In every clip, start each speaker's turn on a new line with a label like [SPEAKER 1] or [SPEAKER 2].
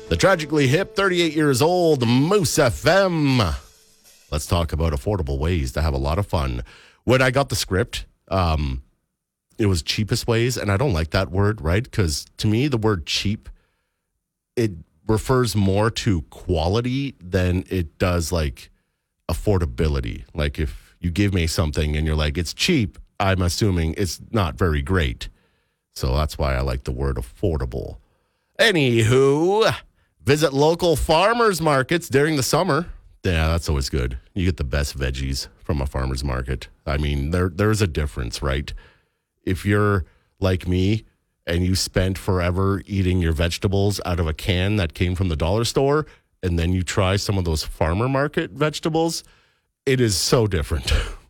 [SPEAKER 1] The tragically hip, 38 years old, Moose FM. Let's talk about affordable ways to have a lot of fun. When I got the script, it was cheapest ways, and I don't like that word, right? Because to me, the word cheap, it refers more to quality than it does like affordability. Like if you give me something and you're like, it's cheap, I'm assuming it's not very great. So that's why I like the word affordable. Anywho, visit local farmers markets during the summer. Yeah, that's always good. You get the best veggies from a farmer's market. I mean, there's a difference, right? If you're like me and you spent forever eating your vegetables out of a can that came from the dollar store, and then you try some of those farmer market vegetables, it is so different.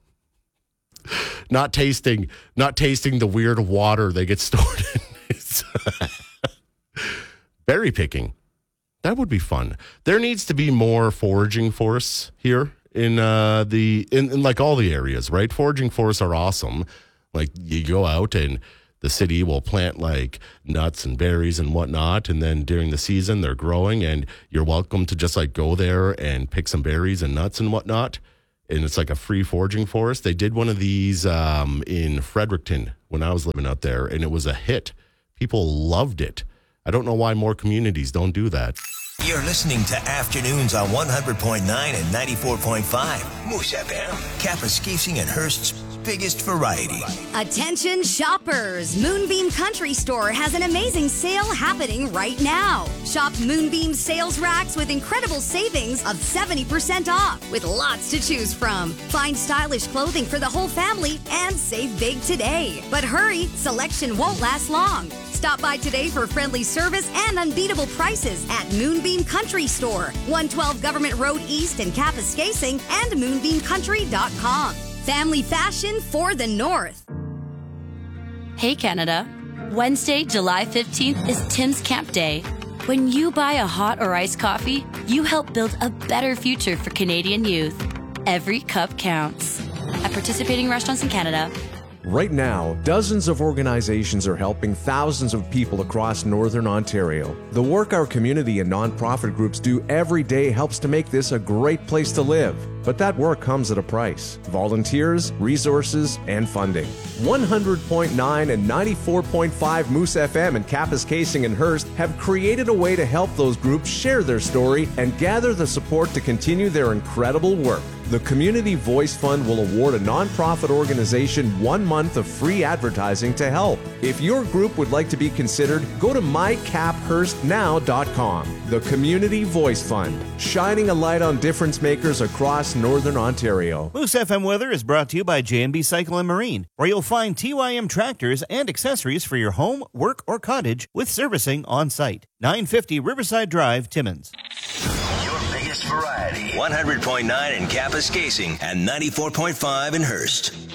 [SPEAKER 1] Not tasting the weird water they get stored in. It's berry picking. That would be fun. There needs to be more foraging forests here in like all the areas, right? Foraging forests are awesome. Like you go out and the city will plant like nuts and berries and whatnot, and then during the season they're growing, and you're welcome to just like go there and pick some berries and nuts and whatnot. And it's like a free foraging forest. They did one of these in Fredericton when I was living out there, and it was a hit. People loved it. I don't know why more communities don't do that.
[SPEAKER 2] You're listening to Afternoons on 100.9 and 94.5. Moose FM. Kapuskasing and Hearst's biggest variety.
[SPEAKER 3] Attention shoppers! Moonbeam Country Store has an amazing sale happening right now. Shop Moonbeam sales racks with incredible savings of 70% off, with lots to choose from. Find stylish clothing for the whole family and save big today. But hurry, selection won't last long. Stop by today for friendly service and unbeatable prices at Moonbeam Country Store, 112 Government Road East in Kapuskasing, and moonbeamcountry.com. Family fashion for the North.
[SPEAKER 4] Hey Canada, Wednesday, July 15th is Tim's Camp Day. When you buy a hot or iced coffee, you help build a better future for Canadian youth. Every cup counts. At participating restaurants in Canada.
[SPEAKER 5] Right now, dozens of organizations are helping thousands of people across Northern Ontario. The work our community and nonprofit groups do every day helps to make this a great place to live. But that work comes at a price. Volunteers, resources, and funding. 100.9 and 94.5 Moose FM and Kapuskasing and Hearst have created a way to help those groups share their story and gather the support to continue their incredible work. The Community Voice Fund will award a nonprofit organization 1 month of free advertising to help. If your group would like to be considered, go to mycaphurstnow.com. The Community Voice Fund, shining a light on difference makers across Northern Ontario.
[SPEAKER 6] Moose FM weather is brought to you by J&B Cycle and Marine, where you'll find TYM tractors and accessories for your home, work, or cottage with servicing on site. 950 Riverside Drive, Timmins.
[SPEAKER 2] Your biggest variety. 100.9 in Kapuskasing and 94.5 in Hearst.